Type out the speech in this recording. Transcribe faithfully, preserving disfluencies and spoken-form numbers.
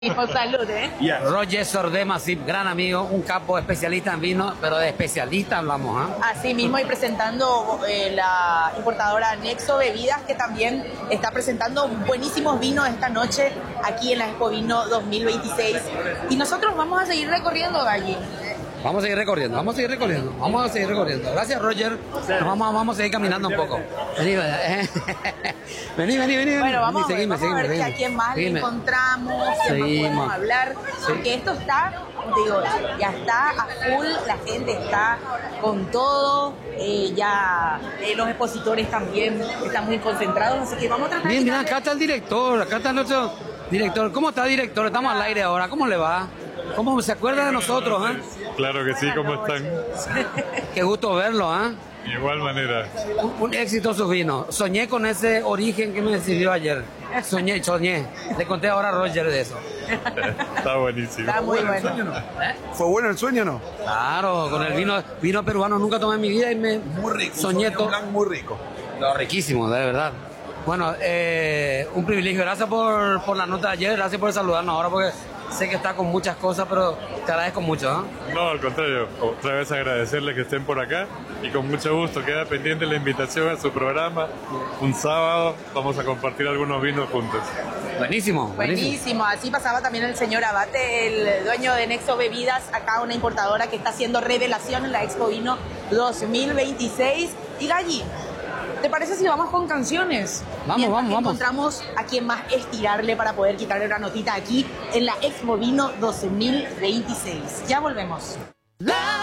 Salud, ¿eh? Yes. Roger Sordema, sí, gran amigo, un capo especialista en vino, pero de especialista hablamos, ¿ah? Así mismo, y presentando eh, la importadora Nexo Bebidas, que también está presentando buenísimos vinos esta noche aquí en la Expo Vino dos mil veintiséis. Y nosotros vamos a seguir recorriendo, Galli. Vamos a seguir recorriendo, vamos a seguir recorriendo, vamos a seguir recorriendo. Gracias, Roger. Nos vamos, vamos a seguir caminando un poco. Vení, vení, vení. vení Bueno, vamos, vení, seguime, a ver, vamos a ver seguime, que a quién más seguime. le encontramos, quién más Seguimos. podemos hablar. Porque esto está, como te digo, ya está a full, la gente está con todo, eh, ya eh, los expositores también están muy concentrados, así que vamos a tratar Bien, de mira, acá está el director, acá está nuestro director. ¿Cómo está, director? Estamos al aire ahora, ¿cómo le va? ¿Cómo se acuerda de nosotros, eh? Claro que sí, ¿cómo están? Qué gusto verlo, ¿ah? ¿eh? De igual manera. Un, un éxito sus vinos. Soñé con ese origen que me decidió ayer. Soñé, soñé. Le conté ahora a Roger de eso. Está buenísimo. Está muy bueno. ¿Eh? ¿Fue bueno el sueño o no? Claro, con el vino, vino peruano nunca tomé en mi vida y me Muy rico. un soñé Sauvignon todo. Blanc muy rico. No, riquísimo, de verdad. Bueno, eh, un privilegio. Gracias por, por la nota de ayer, gracias por saludarnos ahora porque sé que está con muchas cosas, pero te agradezco mucho, ¿eh? No, al contrario. Otra vez agradecerles que estén por acá y con mucho gusto. Queda pendiente la invitación a su programa. Un sábado vamos a compartir algunos vinos juntos. Buenísimo, buenísimo. Buenísimo, así pasaba también el señor Abate, el dueño de Nexo Bebidas, acá una importadora que está haciendo revelación en la Expo Vino dos mil veintiséis. Y Galli, ¿te parece si vamos con canciones? Vamos, Mientras vamos, que vamos. encontramos a quien más estirarle para poder quitarle una notita aquí en la Expo Vino dos mil veintiséis. Ya volvemos.